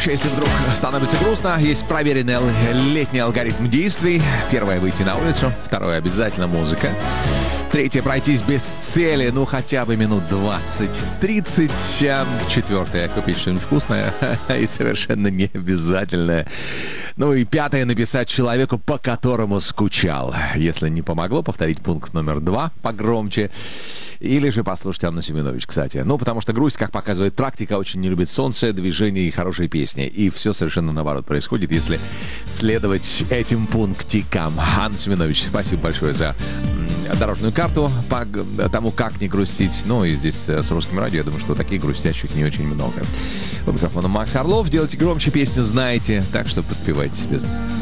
вообще, если вдруг становится грустно, есть проверенный летний алгоритм действий. Первое — выйти на улицу. Второе — обязательно музыка. Третье — пройтись без цели, ну хотя бы минут 20-30. Четвертое — купить что-нибудь вкусное и совершенно не обязательное. Ну и пятое — написать человеку, по которому скучал. Если не помогло, повторить пункт номер 2 погромче. Или же послушать Анну Семенович, кстати. Ну, потому что грусть, как показывает практика, очень не любит солнце, движение и хорошие песни. И все совершенно наоборот происходит, если следовать этим пунктикам. Анна Семенович, спасибо большое за дорожную карту по тому, как не грустить. Ну и здесь с Русским радио, я думаю, что таких грустящих не очень много. У микрофона Макс Орлов. Делайте громче, песню знаете, так что подпевайте себе.